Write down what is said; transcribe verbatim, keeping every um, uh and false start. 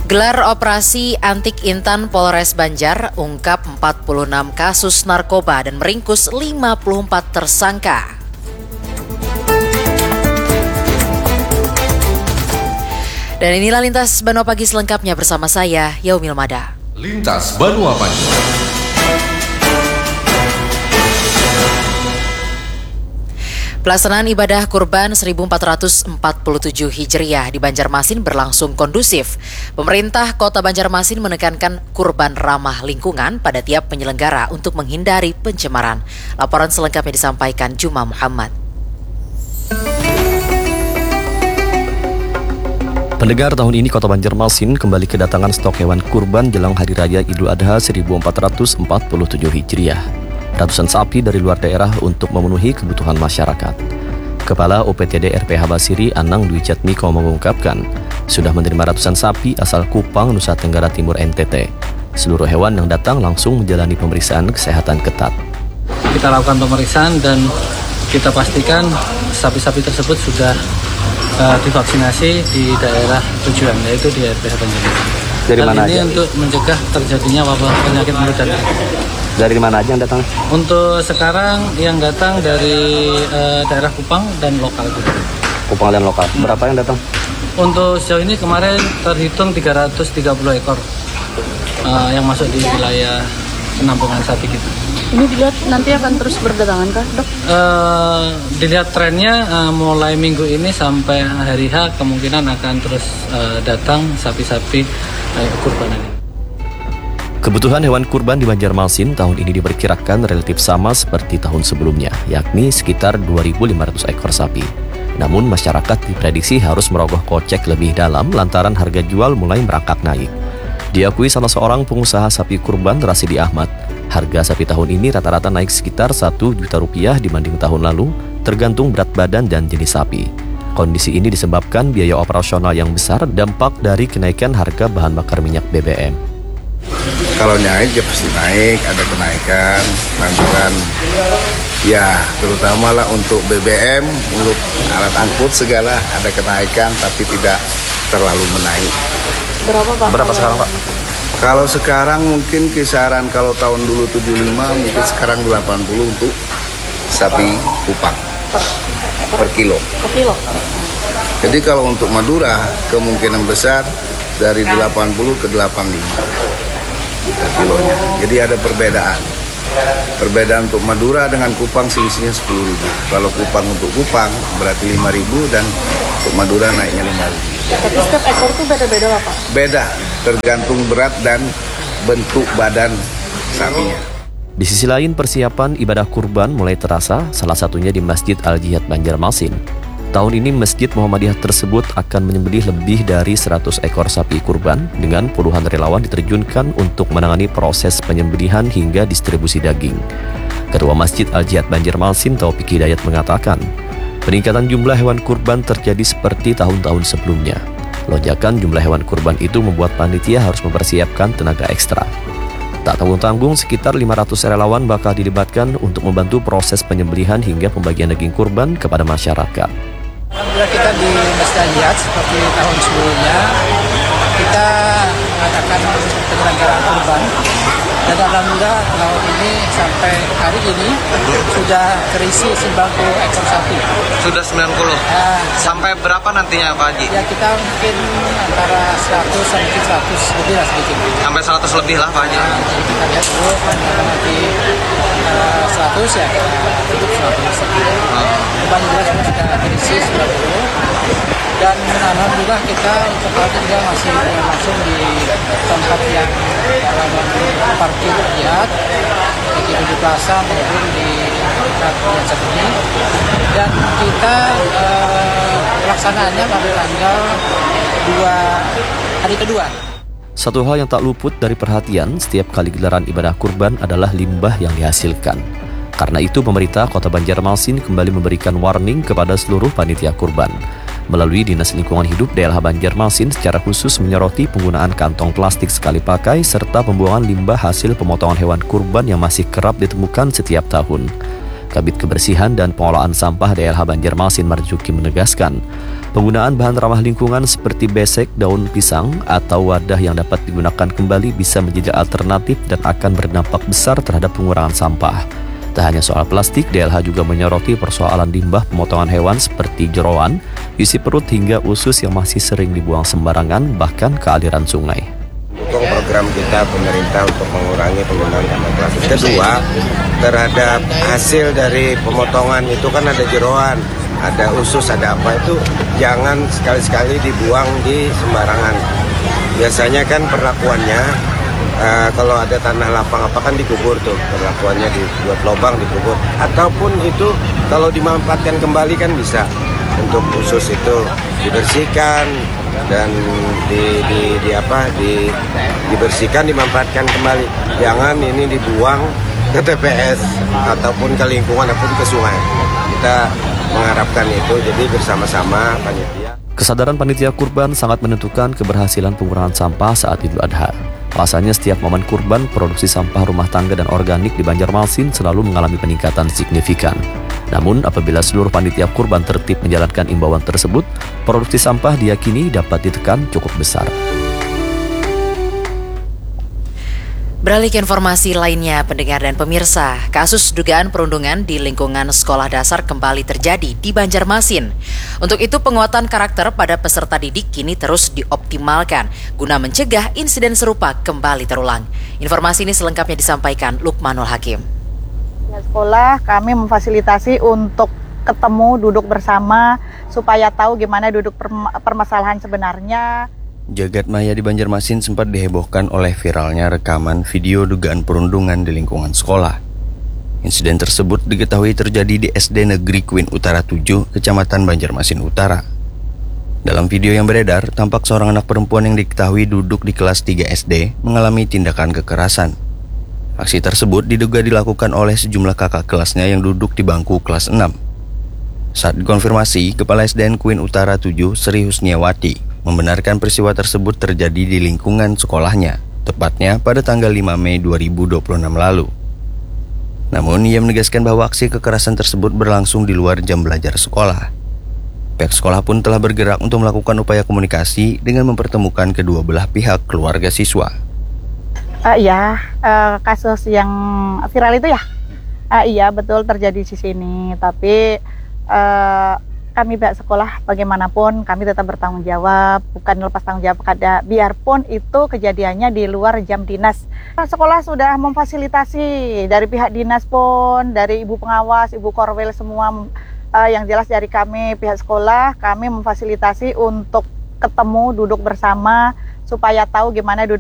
Gelar operasi Antik Intan Polres Banjar ungkap empat puluh enam kasus narkoba dan meringkus lima puluh empat tersangka. Dan inilah Lintas Banua Pagi selengkapnya bersama saya, Yaumil Mada. Lintas Banua Pagi. Pelaksanaan ibadah kurban seribu empat ratus empat puluh tujuh Hijriah di Banjarmasin berlangsung kondusif. Pemerintah Kota Banjarmasin menekankan kurban ramah lingkungan pada tiap penyelenggara untuk menghindari pencemaran. Laporan selengkapnya disampaikan Juma Muhammad. Pendengar, tahun ini Kota Banjarmasin kembali kedatangan stok hewan kurban jelang Hari Raya Idul Adha seribu empat ratus empat puluh tujuh Hijriah. Ratusan sapi dari luar daerah untuk memenuhi kebutuhan masyarakat. Kepala O P T D R P H Basiri Anang Dwi Jatmiko mengungkapkan, sudah menerima ratusan sapi asal Kupang, Nusa Tenggara Timur N T T. Seluruh hewan yang datang langsung menjalani pemeriksaan kesehatan ketat. Kita lakukan pemeriksaan dan kita pastikan sapi-sapi tersebut sudah uh, divaksinasi di daerah tujuan, yaitu di R P H Banjarmasin. Dari Hal mana ini aja? Untuk mencegah terjadinya wabah penyakit mulut dan Dari mana aja yang datang? Untuk sekarang yang datang dari uh, daerah Kupang dan lokal juga. Kupang dan lokal. Berapa yang datang? Untuk sejauh ini kemarin terhitung tiga ratus tiga puluh ekor uh, yang masuk di wilayah penampungan sapi kita. Ini dilihat nanti akan terus berdatangan kah, Dok? Uh, dilihat trennya uh, mulai minggu ini sampai hari H kemungkinan akan terus uh, datang sapi-sapi uh, kurbanan ini. Kebutuhan hewan kurban di Banjarmasin tahun ini diperkirakan relatif sama seperti tahun sebelumnya, yakni sekitar dua ribu lima ratus ekor sapi. Namun masyarakat diprediksi harus merogoh kocek lebih dalam lantaran harga jual mulai merangkak naik. Diakui salah seorang pengusaha sapi kurban, Rasidi Ahmad, harga sapi tahun ini rata-rata naik sekitar satu juta rupiah dibanding tahun lalu, tergantung berat badan dan jenis sapi. Kondisi ini disebabkan biaya operasional yang besar, dampak dari kenaikan harga bahan bakar minyak B B M. Kalau naik ya pasti naik, ada kenaikan, lanjutan ya terutama lah untuk B B M, untuk alat angkut segala ada kenaikan tapi tidak terlalu menaik. Berapa Pak? Berapa sekarang Pak? Kalau sekarang mungkin kisaran kalau tahun dulu tujuh puluh lima mungkin sekarang delapan puluh untuk sapi Kupang per kilo. Per kilo? Jadi kalau untuk Madura kemungkinan besar dari delapan puluh ke delapan puluh lima. Per kilonya. Jadi ada perbedaan. Perbedaan untuk Madura dengan Kupang selisihnya sepuluh ribu. Kalau Kupang untuk Kupang berarti lima ribu dan untuk Madura naiknya lima ribu. Tapi setiap ekor itu beda-beda lah Pak? Beda, tergantung berat dan bentuk badan sapinya. Di sisi lain, persiapan ibadah kurban mulai terasa, salah satunya di Masjid Al-Jihad Banjarmasin. Tahun ini Masjid Muhammadiyah tersebut akan menyembelih lebih dari seratus ekor sapi kurban dengan puluhan relawan diterjunkan untuk menangani proses penyembelihan hingga distribusi daging. Ketua Masjid Al-Jihad Banjarmasin Taufik Hidayat mengatakan, peningkatan jumlah hewan kurban terjadi seperti tahun-tahun sebelumnya. Lonjakan jumlah hewan kurban itu membuat panitia harus mempersiapkan tenaga ekstra. Tak tanggung-tanggung, sekitar lima ratus relawan bakal dilibatkan untuk membantu proses penyembelihan hingga pembagian daging kurban kepada masyarakat. Alhamdulillah kita di Masjid Al-Jihad seperti tahun sebelumnya kita mengadakan penyelenggaraan kurban dan alhamdulillah tahun ini sampai hari ini sudah terisi sembilan puluh ekor sapi. Sudah sembilan puluh. Ya, sampai berapa nantinya Pak Haji? Ya kita mungkin antara seratus sampai seratus lebih lah sedikit. Sampai seratus lebih lah Pak Haji. Nah, jadi kita lihat dulu kalau nanti uh, seratus ya kita tutup seratus. Kurban jelas sudah terisi sembilan puluh. Dan alhamdulillah kita untuk saat ini juga masih langsung di tempat yang parkir Jihad, di tujuh plaza maupun di tempat Jihad ini. Dan kita eh, pelaksanaannya pada tanggal dua hari kedua. Satu hal yang tak luput dari perhatian setiap kali gelaran ibadah kurban adalah limbah yang dihasilkan. Karena itu pemerintah Kota Banjarmasin kembali memberikan warning kepada seluruh panitia kurban. Melalui Dinas Lingkungan Hidup D L H Banjarmasin secara khusus menyoroti penggunaan kantong plastik sekali pakai serta pembuangan limbah hasil pemotongan hewan kurban yang masih kerap ditemukan setiap tahun. Kabid Kebersihan dan Pengelolaan Sampah D L H Banjarmasin Marjuki menegaskan, Penggunaan bahan ramah lingkungan seperti besek, daun pisang, atau wadah yang dapat digunakan kembali bisa menjadi alternatif dan akan berdampak besar terhadap pengurangan sampah. Tak hanya soal plastik, D L H juga menyoroti persoalan limbah pemotongan hewan seperti jeroan, isi perut hingga usus yang masih sering dibuang sembarangan bahkan ke aliran sungai. Dukung program kita pemerintah untuk mengurangi penggunaan kantong plastik. Kedua, terhadap hasil dari pemotongan itu kan ada jeroan, ada usus, ada apa, itu jangan sekali-sekali dibuang di sembarangan. Biasanya kan perlakuannya uh, kalau ada tanah lapang apa kan dikubur tuh, perlakuannya dibuat lubang dikubur. Ataupun itu kalau dimanfaatkan kembali kan bisa, untuk usus itu dibersihkan dan di, di, di apa di, dibersihkan dimanfaatkan kembali. Jangan ini dibuang ke T P S ataupun ke lingkungan ataupun ke sungai. Kita mengharapkan itu, jadi bersama-sama panitia. Kesadaran panitia kurban sangat menentukan keberhasilan pengurangan sampah saat Idul Adha. Alasannya setiap momen kurban, produksi sampah rumah tangga dan organik di Banjarmasin selalu mengalami peningkatan signifikan. Namun apabila seluruh panitia kurban tertib menjalankan imbauan tersebut, produksi sampah diyakini dapat ditekan cukup besar. Beralih ke informasi lainnya, pendengar dan pemirsa, kasus dugaan perundungan di lingkungan sekolah dasar kembali terjadi di Banjarmasin. Untuk itu, penguatan karakter pada peserta didik kini terus dioptimalkan guna mencegah insiden serupa kembali terulang. Informasi ini selengkapnya disampaikan Lukmanul Hakim. Ya, sekolah kami memfasilitasi untuk ketemu, duduk bersama, supaya tahu gimana duduk permasalahan sebenarnya. Jagat maya di Banjarmasin sempat dihebohkan oleh viralnya rekaman video dugaan perundungan di lingkungan sekolah. Insiden tersebut diketahui terjadi di S D Negeri Queen Utara tujuh, Kecamatan Banjarmasin Utara. Dalam video yang beredar, tampak seorang anak perempuan yang diketahui duduk di kelas tiga S D mengalami tindakan kekerasan. Aksi tersebut diduga dilakukan oleh sejumlah kakak kelasnya yang duduk di bangku kelas enam. Saat dikonfirmasi, Kepala S D N Queen Utara tujuh, Sri Husniawati, membenarkan peristiwa tersebut terjadi di lingkungan sekolahnya, tepatnya pada tanggal lima Mei dua ribu dua puluh enam lalu. Namun, ia menegaskan bahwa aksi kekerasan tersebut berlangsung di luar jam belajar sekolah. Pihak sekolah pun telah bergerak untuk melakukan upaya komunikasi dengan mempertemukan kedua belah pihak keluarga siswa. Uh, iya, uh, kasus yang viral itu ya? Uh, iya, betul terjadi di sini. Tapi uh, kami pihak sekolah bagaimanapun kami tetap bertanggung jawab, bukan lepas tanggung jawab kada, biarpun itu kejadiannya di luar jam dinas. Sekolah sudah memfasilitasi dari pihak dinas pun, dari ibu pengawas, ibu korwil semua, uh, yang jelas dari kami pihak sekolah, kami memfasilitasi untuk ketemu, duduk bersama, supaya tahu gimana duduk